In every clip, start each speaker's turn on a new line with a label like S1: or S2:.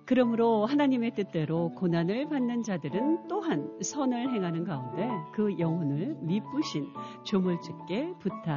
S1: 그러므로 하나님의 뜻대로 고난을 받는 자들은 또한 선을 행하는 가운데 그 영혼을 미쁘신 조물주께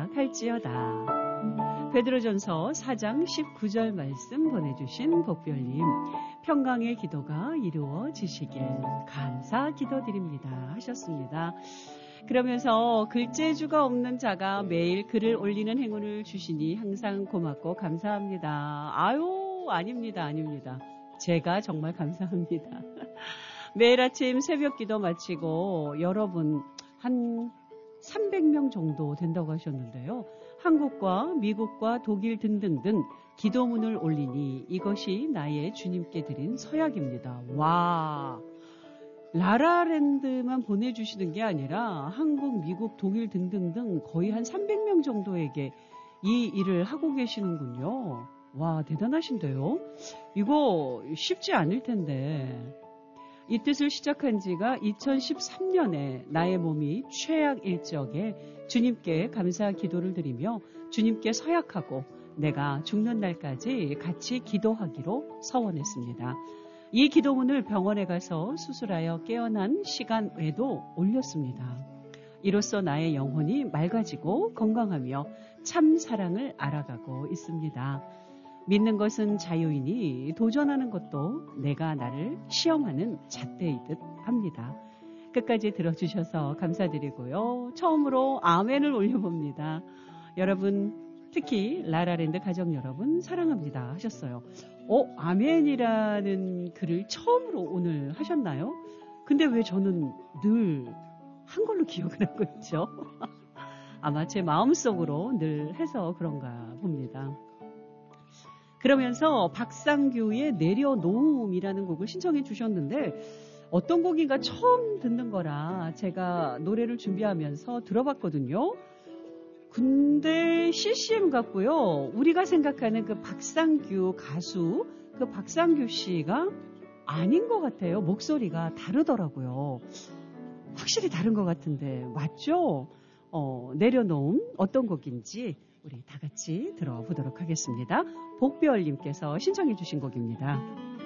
S1: 부탁할지어다. 베드로전서 4장 19절 말씀 보내주신 복별님, 평강의 기도가 이루어지시길 감사 기도드립니다 하셨습니다. 그러면서 글재주가 없는 자가 매일 글을 올리는 행운을 주시니 항상 고맙고 감사합니다. 아유, 아닙니다. 제가 정말 감사합니다. 매일 아침 새벽 기도 마치고 여러분 한 300명 정도 된다고 하셨는데요. 한국과 미국과 독일 등등등 기도문을 올리니 이것이 나의 주님께 드린 서약입니다. 와, 라라랜드만 보내주시는 게 아니라 한국, 미국, 독일 등등등 거의 한 300명 정도에게 이 일을 하고 계시는군요. 와, 대단하신데요? 이거 쉽지 않을 텐데. 이 뜻을 시작한 지가 2013년에 나의 몸이 최악일 적에 주님께 감사 기도를 드리며 주님께 서약하고 내가 죽는 날까지 같이 기도하기로 서원했습니다. 이 기도문을 병원에 가서 수술하여 깨어난 시간 외에도 올렸습니다. 이로써 나의 영혼이 맑아지고 건강하며 참 사랑을 알아가고 있습니다. 믿는 것은 자유이니 도전하는 것도 내가 나를 시험하는 잣대이듯 합니다. 끝까지 들어주셔서 감사드리고요. 처음으로 아멘을 올려봅니다. 여러분, 특히 라라랜드 가족 여러분 사랑합니다 하셨어요. 아멘이라는 글을 처음으로 오늘 하셨나요? 근데 왜 저는 늘 한 걸로 기억을 하고 있죠? 아마 제 마음속으로 늘 해서 그런가 봅니다. 그러면서 박상규의 내려놓음이라는 곡을 신청해 주셨는데 어떤 곡인가 처음 듣는 거라 제가 노래를 준비하면서 들어봤거든요. 근데 CCM 같고요. 우리가 생각하는 그 박상규 가수, 그 박상규 씨가 아닌 것 같아요. 목소리가 다르더라고요. 확실히 다른 것 같은데 맞죠? 내려놓음 어떤 곡인지 우리 다 같이 들어보도록 하겠습니다. 복별님께서 신청해 주신 곡입니다.